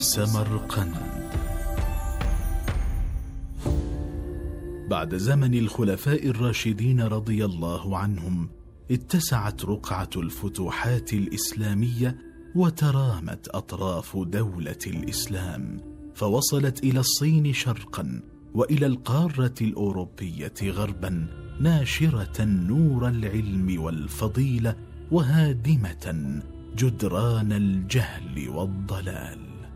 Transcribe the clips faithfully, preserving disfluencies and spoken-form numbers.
سمرقند. بعد زمن الخلفاء الراشدين رضي الله عنهم، اتسعت رقعة الفتوحات الإسلامية وترامت أطراف دولة الإسلام، فوصلت إلى الصين شرقا وإلى القارة الأوروبية غربا، ناشرة نور العلم والفضيلة وهادمة جدران الجهل والضلال.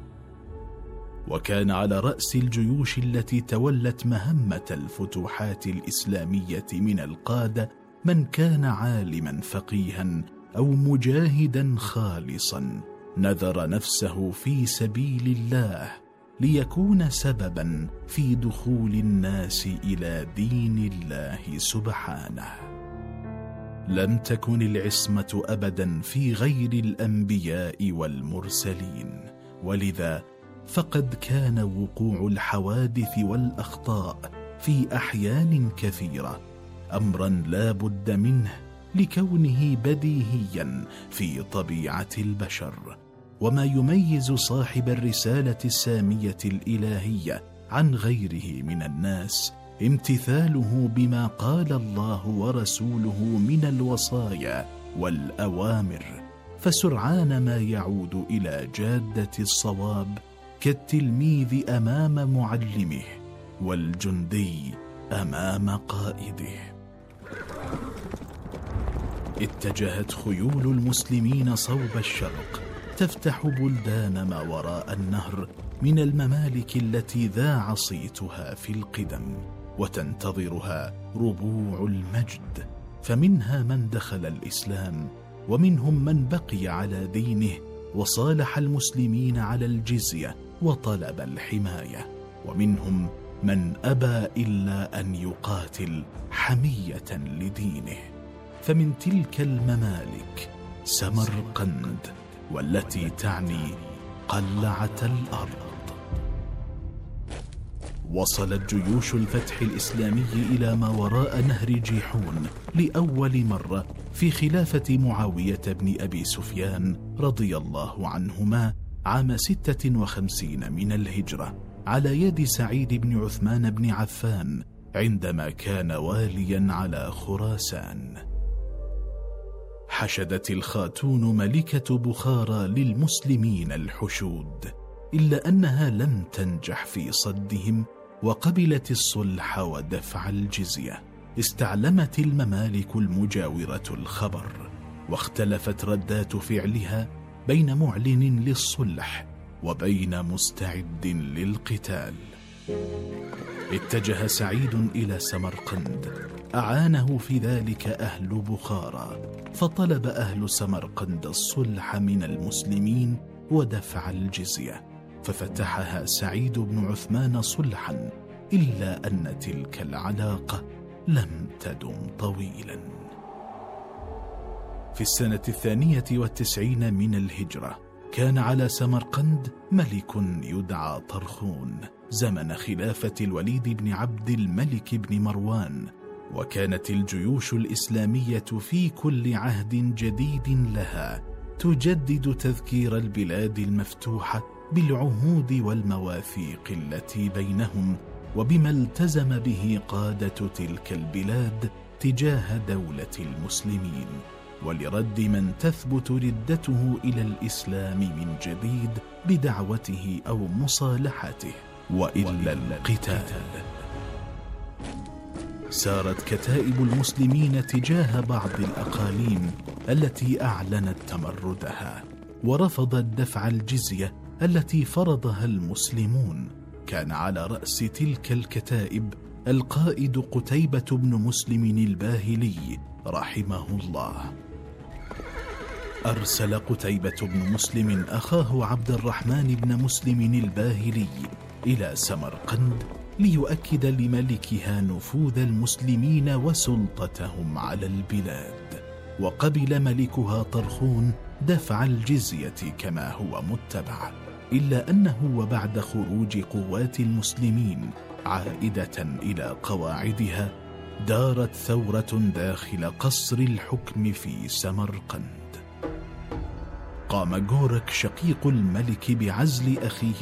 وكان على رأس الجيوش التي تولت مهمة الفتوحات الإسلامية من القادة من كان عالما فقيها أو مجاهدا خالصا نذر نفسه في سبيل الله ليكون سببا في دخول الناس إلى دين الله سبحانه. لم تكن العصمة أبدا في غير الأنبياء والمرسلين، ولذا فقد كان وقوع الحوادث والأخطاء في أحيان كثيرة أمرا لا بد منه لكونه بديهيا في طبيعة البشر. وما يميز صاحب الرسالة السامية الإلهية عن غيره من الناس امتثاله بما قال الله ورسوله من الوصايا والأوامر، فسرعان ما يعود إلى جادة الصواب كالتلميذ أمام معلمه والجندي أمام قائده. اتجهت خيول المسلمين صوب الشرق تفتح بلدان ما وراء النهر من الممالك التي ذاع صيتها في القدم، وتنتظرها ربوع المجد، فمنها من دخل الإسلام، ومنهم من بقي على دينه وصالح المسلمين على الجزية وطلب الحماية، ومنهم من أبى إلا أن يقاتل حمية لدينه. فمن تلك الممالك سمرقند، والتي تعني قلعة الأرض. وصلت جيوش الفتح الإسلامي إلى ما وراء نهر جيحون لأول مرة في خلافة معاوية بن أبي سفيان رضي الله عنهما عام ستة وخمسين من الهجرة، على يد سعيد بن عثمان بن عفان عندما كان واليا على خراسان. حشدت الخاتون ملكة بخارى للمسلمين الحشود، إلا أنها لم تنجح في صدهم، وقبلت الصلح ودفع الجزية. استعلمت الممالك المجاورة الخبر، واختلفت ردات فعلها بين معلن للصلح وبين مستعد للقتال. اتجه سعيد إلى سمرقند، أعانه في ذلك أهل بخارى، فطلب أهل سمرقند الصلح من المسلمين ودفع الجزية، ففتحها سعيد بن عثمان صلحا، إلا أن تلك العلاقة لم تدم طويلا. في السنة الثانية والتسعين من الهجرة كان على سمرقند ملك يدعى طرخون زمن خلافة الوليد بن عبد الملك بن مروان، وكانت الجيوش الإسلامية في كل عهد جديد لها تجدد تذكير البلاد المفتوحة بالعهود والمواثيق التي بينهم، وبما التزم به قادة تلك البلاد تجاه دولة المسلمين، ولرد من تثبت ردته إلى الإسلام من جديد بدعوته أو مصالحته، وإلا القتال. سارت كتائب المسلمين تجاه بعض الأقاليم التي أعلنت تمردها، ورفضت دفع الجزية التي فرضها المسلمون. كان على رأس تلك الكتائب القائد قتيبة بن مسلم الباهلي رحمه الله. أرسل قتيبة بن مسلم أخاه عبد الرحمن بن مسلم الباهلي إلى سمرقند ليؤكد لملكها نفوذ المسلمين وسلطتهم على البلاد، وقبل ملكها طرخون دفع الجزية كما هو متبع، إلا أنه وبعد خروج قوات المسلمين عائدة إلى قواعدها دارت ثورة داخل قصر الحكم في سمرقند. قام جورك شقيق الملك بعزل أخيه